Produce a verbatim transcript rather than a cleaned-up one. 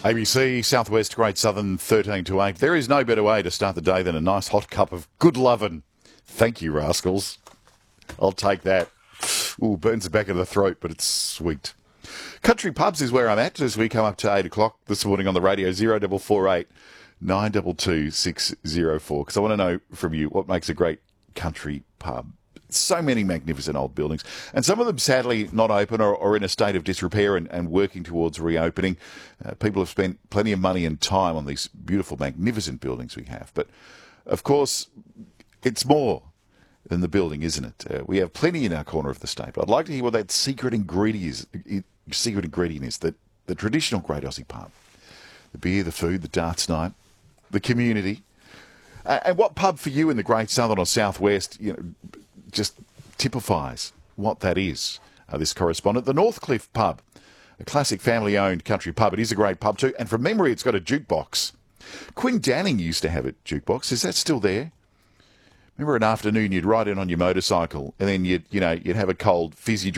A B C, Southwest Great Southern, thirteen to eight. There is no better way to start the day than a nice hot cup of good lovin'. Thank you, rascals. I'll take that. Ooh, burns the back of the throat, but it's sweet. Country Pubs is where I'm at as we come up to eight o'clock this morning on the radio, zero four four eight, nine two two, six zero four, because I want to know from you what makes a great country pub. So many magnificent old buildings, and some of them sadly not open or, or in a state of disrepair and, and working towards reopening. Uh, people have spent plenty of money and time on these beautiful, magnificent buildings we have. But, of course, it's more than the building, isn't it? Uh, we have plenty in our corner of the state. But I'd like to hear what that secret ingredient is, secret ingredient is, that the traditional Great Aussie pub. The beer, the food, the darts night, the community. Uh, and what pub for you in the Great Southern or Southwest, you know, just typifies what that is. Uh, this correspondent, the Northcliffe Pub, a classic family-owned country pub. It is a great pub too, and from memory, it's got a jukebox. Quinn Danning used to have a jukebox. Is that still there? Remember an afternoon, you'd ride in on your motorcycle, and then you'd, you know, you'd have a cold fizzy drink.